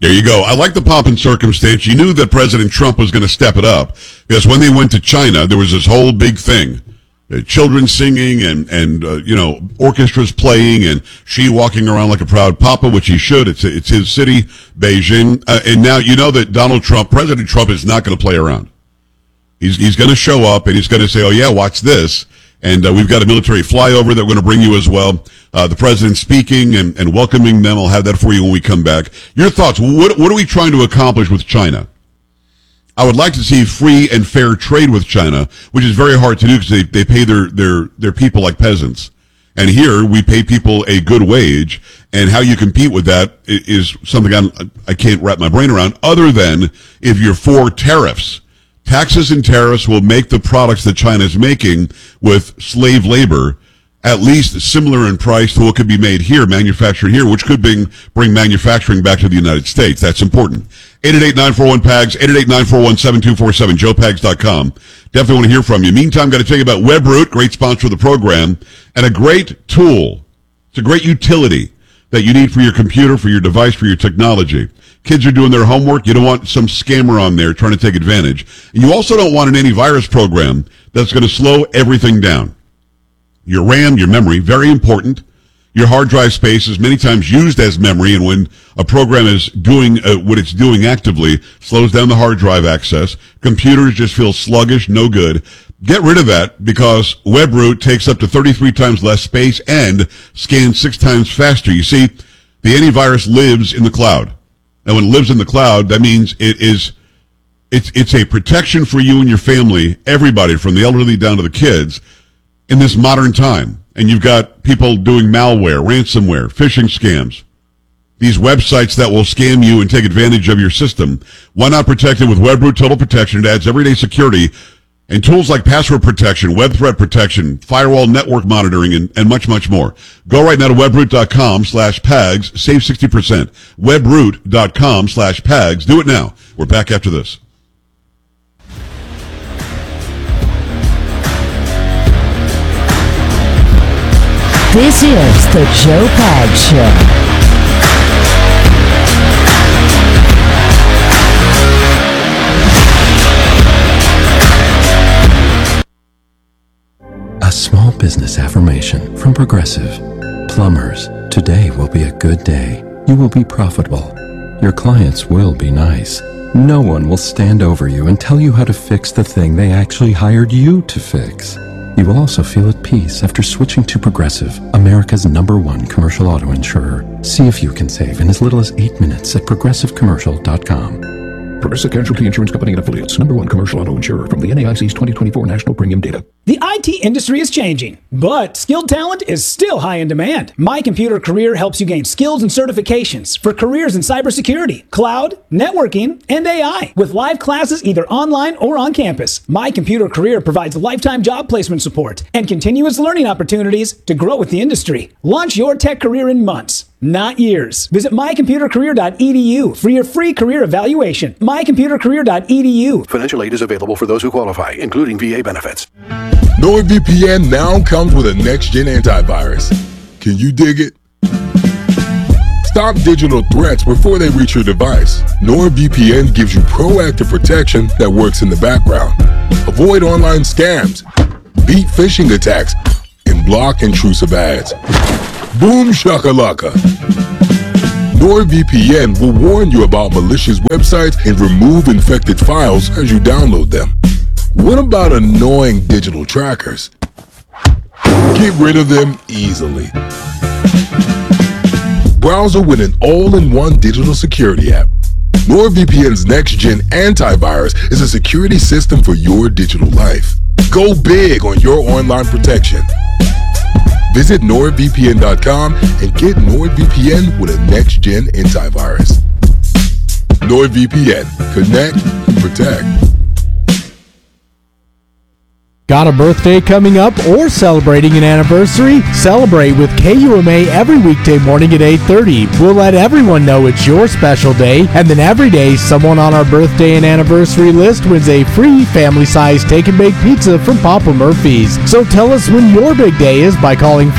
There you go. I like the pomp and circumstance. You knew that President Trump was going to step it up because when they went to China, there was this whole big thing. Children singing and orchestras playing and she walking around like a proud papa, which he should. It's his city, Beijing. And now you know that President Trump is not going to play around. He's going to show up and he's going to say, oh yeah, watch this. And we've got a military flyover that we're going to bring you as well. The president speaking and welcoming them. I'll have that for you when we come back. Your thoughts. What are we trying to accomplish with China? I would like to see free and fair trade with China, which is very hard to do because they pay their people like peasants. And here we pay people a good wage. And how you compete with that is something I can't wrap my brain around other than if you're for tariffs. Taxes and tariffs will make the products that China is making with slave labor at least similar in price to what could be made here, manufactured here, which could bring manufacturing back to the United States. That's important. 888-941-PAGS, 888-941-7247, joepags.com. Definitely want to hear from you. Meantime, got to tell you about WebRoot, great sponsor of the program, and a great tool. It's a great utility that you need for your computer, for your device, for your technology. Kids are doing their homework. You don't want some scammer on there trying to take advantage. And you also don't want an antivirus program that's going to slow everything down. Your RAM, your memory, very important. Your hard drive space is many times used as memory, and when a program is doing what it's doing actively, slows down the hard drive access. Computers just feel sluggish, no good. Get rid of that because WebRoot takes up to 33 times less space and scans 6 times faster. You see, the antivirus lives in the cloud. And when it lives in the cloud, that means it's a protection for you and your family, everybody from the elderly down to the kids in this modern time. And you've got people doing malware, ransomware, phishing scams, these websites that will scam you and take advantage of your system. Why not protect it with WebRoot Total Protection? It adds everyday security and tools like password protection, web threat protection, firewall network monitoring, and much, much more. Go right now to webroot.com/PAGS. Save 60%. Webroot.com/PAGS. Do it now. We're back after this. This is the Joe Pags Show. A small business affirmation from Progressive. Plumbers, today will be a good day. You will be profitable. Your clients will be nice. No one will stand over you and tell you how to fix the thing they actually hired you to fix. You will also feel at peace after switching to Progressive, America's #1 commercial auto insurer. See if you can save in as little as 8 minutes at progressivecommercial.com. Progressive Casualty Insurance Company and Affiliates, #1 commercial auto insurer from the NAIC's 2024 National Premium Data. The IT industry is changing, but skilled talent is still high in demand. My Computer Career helps you gain skills and certifications for careers in cybersecurity, cloud, networking, and AI. With live classes either online or on campus, My Computer Career provides lifetime job placement support and continuous learning opportunities to grow with the industry. Launch your tech career in months, not years. Visit mycomputercareer.edu for your free career evaluation. mycomputercareer.edu. Financial aid is available for those who qualify, including VA benefits. NordVPN now comes with a next-gen antivirus. Can you dig it? Stop digital threats before they reach your device. NordVPN gives you proactive protection that works in the background. Avoid online scams, beat phishing attacks, and block intrusive ads. Boom shakalaka. NordVPN will warn you about malicious websites and remove infected files as you download them. What about annoying digital trackers? Get rid of them easily. Browser with an all-in-one digital security app. NordVPN's next-gen antivirus is a security system for your digital life. Go big on your online protection. Visit NordVPN.com and get NordVPN with a next-gen antivirus. NordVPN. Connect and protect. Got a birthday coming up or celebrating an anniversary? Celebrate with KUMA every weekday morning at 8:30. We'll let everyone know it's your special day, and then every day, someone on our birthday and anniversary list wins a free family-sized take-and-bake pizza from Papa Murphy's. So tell us when your big day is by calling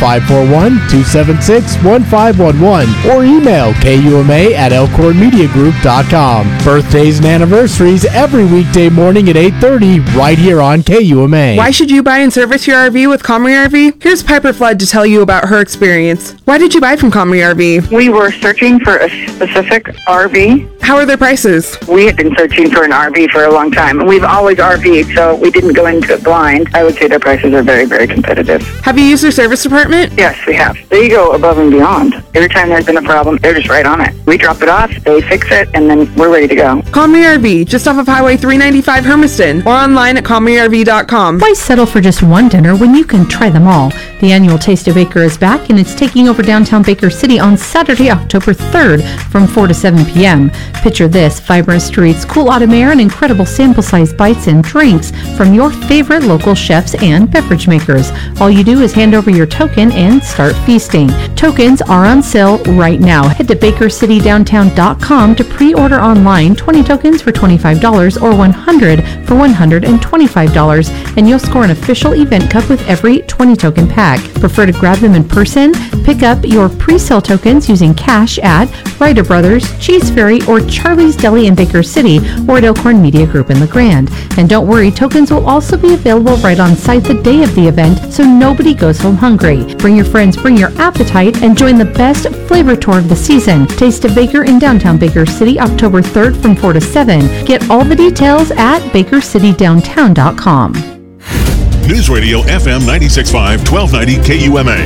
541-276-1511 or email KUMA@ElkhornMediaGroup.com. Birthdays and anniversaries every weekday morning at 8:30 right here on KUMA. Why should you buy and service your RV with Comrie RV? Here's Piper Flood to tell you about her experience. Why did you buy from Comrie RV? We were searching for a specific RV. How are their prices? We had been searching for an RV for a long time, and we've always RV'd, so we didn't go into it blind. I would say their prices are very, very competitive. Have you used their service department? Yes, we have. They go above and beyond. Every time there's been a problem, they're just right on it. We drop it off, they fix it, and then we're ready to go. Comrie RV, just off of Highway 395 Hermiston, or online at ComrieRV.com. Why settle for just one dinner when you can try them all? The annual Taste of Baker is back, and it's taking over downtown Baker City on Saturday, October 3rd from 4 to 7 p.m. Picture this: vibrant streets, cool autumn air, and incredible sample-sized bites and drinks from your favorite local chefs and beverage makers. All you do is hand over your token and start feasting. Tokens are on sale right now. Head to BakerCityDowntown.com to pre-order online 20 tokens for $25 or 100 for $125, and you'll score an official event cup with every 20 token pack. Prefer to grab them in person? Pick up your pre-sale tokens using cash at Ryder Brothers, Cheese Fairy, or Charlie's Deli in Baker City, or at Elkhorn Media Group in La Grande. And don't worry, tokens will also be available right on site the day of the event, so nobody goes home hungry. Bring your friends, bring your appetite, and join the best flavor tour of the season. Taste of Baker in downtown Baker City, October 3rd from 4 to 7. Get all the details at BakerCityDowntown.com. News Radio FM 96.5, 1290 KUMA.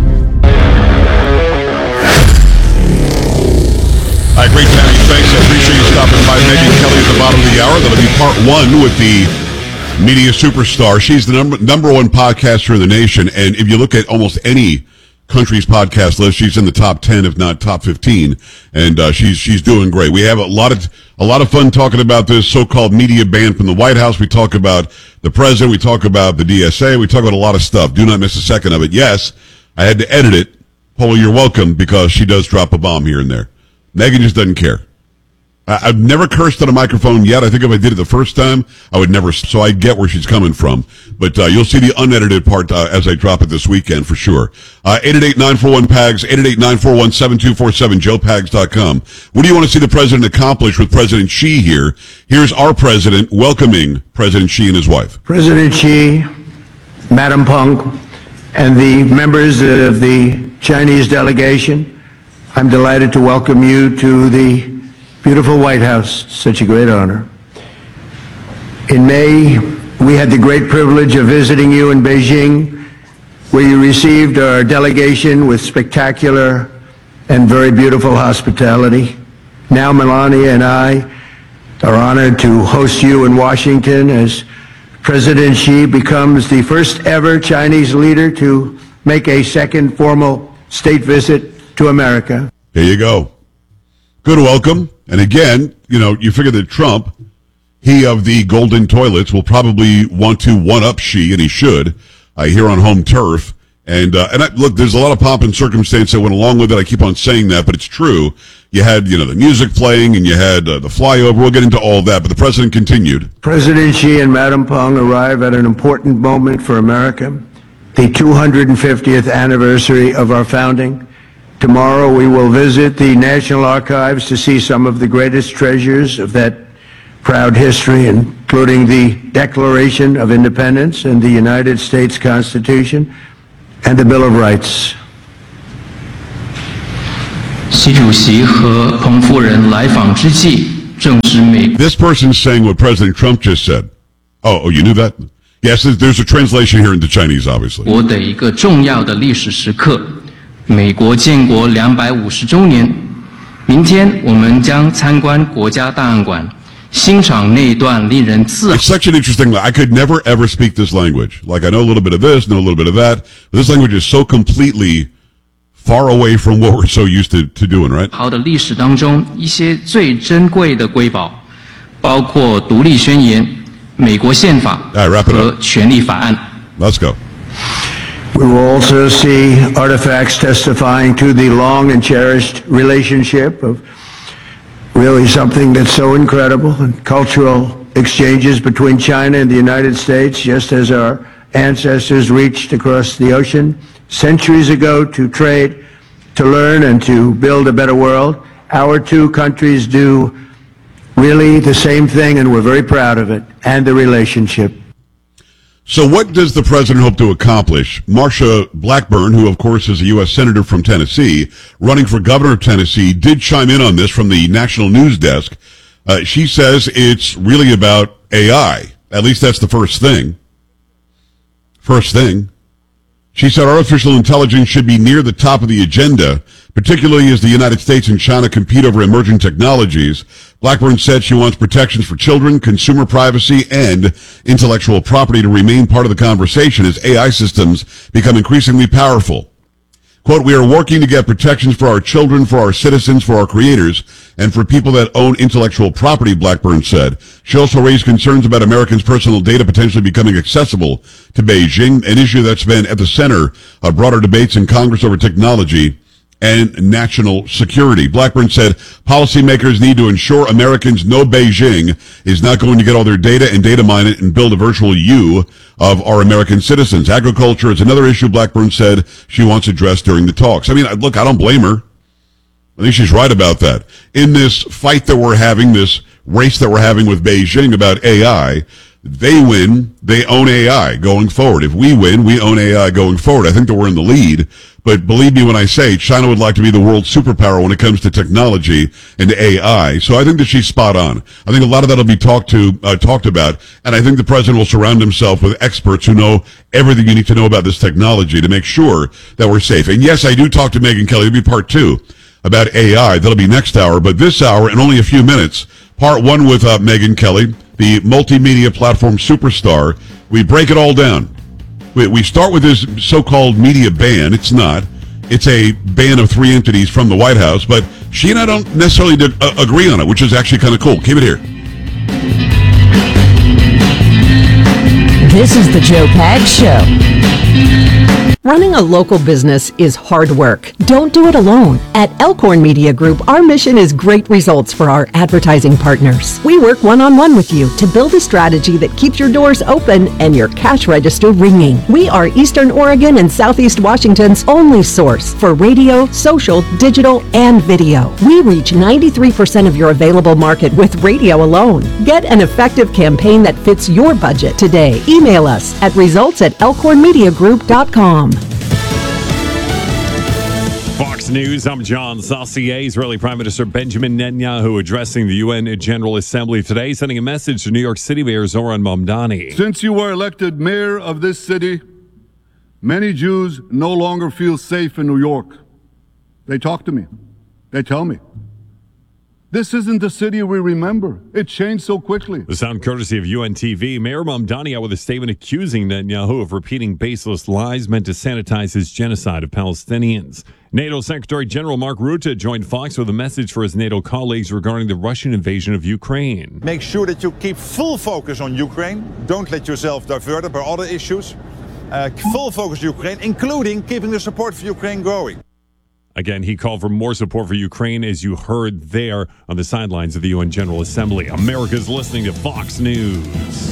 All right, great, Tammy. Thanks. I appreciate you stopping by. Megan Kelly at the bottom of the hour. That'll be part one with the media superstar. She's the number one podcaster in the nation. And if you look at almost any country's podcast list, she's in the top 10, if not top 15. And she's doing great. We have a lot of fun talking about this so-called media ban from the White House. We talk about the president. We talk about the DSA. We talk about a lot of stuff. Do not miss a second of it. Yes, I had to edit it. Paula, you're welcome, because she does drop a bomb here and there. Megan just doesn't care. I've never cursed on a microphone yet. I think if I did it the first time, I would never. So I get where she's coming from. But you'll see the unedited part as I drop it this weekend for sure. 888-941-PAGS, 888-941-7247, joepags.com. What do you want to see the president accomplish with President Xi here? Here's our president welcoming President Xi and his wife. President Xi, Madam Peng, and the members of the Chinese delegation, I'm delighted to welcome you to the beautiful White House. Such a great honor. In May, we had the great privilege of visiting you in Beijing, where you received our delegation with spectacular and very beautiful hospitality. Now Melania and I are honored to host you in Washington as President Xi becomes the first ever Chinese leader to make a second formal state visit to America. There you go. Good welcome. And again, you figure that Trump, he of the golden toilets, will probably want to one-up Xi, and he should, here on home turf. And look, there's a lot of pomp and circumstance that went along with it. I keep on saying that, but it's true. You had, the music playing, and you had the flyover. We'll get into all that, but the president continued. President Xi and Madam Peng arrive at an important moment for America, the 250th anniversary of our founding. Tomorrow we will visit the National Archives to see some of the greatest treasures of that proud history, including the Declaration of Independence and the United States Constitution and the Bill of Rights. 习主席和彭夫人来访之际，正是美。 This person's saying what President Trump just said. Oh, you knew that? Yes, there's a translation here into Chinese, obviously. 国的一个重要的历史时刻，美国建国250周年。明天我们将参观国家档案馆，欣赏那段令人自豪。 It's such an interesting. I could never ever speak this language. Like I know a little bit of this, know a little bit of that. But this language is so completely far away from what we're so used to doing, right? 好的历史当中，一些最珍贵的瑰宝，包括独立宣言、 美国宪法 wrap it 和 up. 权利法案。 Let's go. We will also see artifacts testifying to the long and cherished relationship of really something that's so incredible, and cultural exchanges between China and the United States, just as our ancestors reached across the ocean centuries ago to trade, to learn, and to build a better world. Our two countries do really the same thing, and we're very proud of it and the relationship. So what does the president hope to accomplish? Marsha Blackburn, who of course is a U.S. Senator from Tennessee, running for governor of Tennessee, did chime in on this from the national news desk. She says it's really about AI. At least that's the first thing. She said artificial intelligence should be near the top of the agenda, particularly as the United States and China compete over emerging technologies. Blackburn said she wants protections for children, consumer privacy, and intellectual property to remain part of the conversation as AI systems become increasingly powerful. Quote, we are working to get protections for our children, for our citizens, for our creators, and for people that own intellectual property, Blackburn said. She also raised concerns about Americans' personal data potentially becoming accessible to Beijing, an issue that's been at the center of broader debates in Congress over technology and national security. Blackburn said policymakers need to ensure Americans know Beijing is not going to get all their data and data mine it and build a virtual you of our American citizens. Agriculture is another issue Blackburn said she wants addressed during the talks. I mean, look, I don't blame her. I think she's right about that. In this fight that we're having, this race that we're having with Beijing about AI, they win, they own AI going forward. If we win, we own AI going forward. I think that we're in the lead. But believe me when I say China would like to be the world superpower when it comes to technology and AI. So I think that she's spot on. I think a lot of that will be talked about. And I think the president will surround himself with experts who know everything you need to know about this technology to make sure that we're safe. And yes, I do talk to Megyn Kelly. It'll be part 2 about AI. That'll be next hour. But this hour, in only a few minutes, part 1 with Megyn Kelly, the multimedia platform superstar. We break it all down. We start with this so-called media ban. It's not. It's a ban of 3 entities from the White House, but she and I don't necessarily agree on it, which is actually kind of cool. Keep it here. This is the Joe Pags Show. Running a local business is hard work. Don't do it alone. At Elkhorn Media Group, our mission is great results for our advertising partners. We work one-on-one with you to build a strategy that keeps your doors open and your cash register ringing. We are Eastern Oregon and Southeast Washington's only source for radio, social, digital, and video. We reach 93% of your available market with radio alone. Get an effective campaign that fits your budget today. Email us at results@elkhornmediagroup.com. Fox News, I'm John Saucier. Israeli Prime Minister Benjamin Netanyahu addressing the UN General Assembly today, sending a message to New York City Mayor Zoran Mamdani. Since you were elected mayor of this city, many Jews no longer feel safe in New York. They talk to me. They tell me. This isn't the city we remember. It changed so quickly. The sound courtesy of UNTV. Mayor Mamdani out with a statement accusing Netanyahu of repeating baseless lies meant to sanitize his genocide of Palestinians. NATO Secretary General Mark Rutte joined Fox with a message for his NATO colleagues regarding the Russian invasion of Ukraine. Make sure that you keep full focus on Ukraine. Don't let yourself diverted by other issues. Full focus on Ukraine, including keeping the support for Ukraine growing. Again, he called for more support for Ukraine, as you heard there on the sidelines of the UN General Assembly. America's listening to Fox News.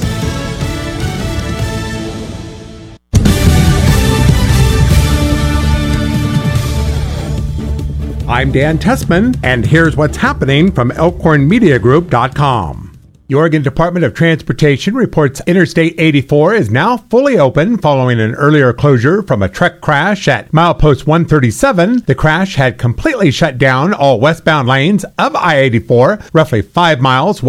I'm Dan Tessman, and here's what's happening from ElkhornMediaGroup.com. The Oregon Department of Transportation reports Interstate 84 is now fully open following an earlier closure from a truck crash at milepost 137. The crash had completely shut down all westbound lanes of I-84, roughly 5 miles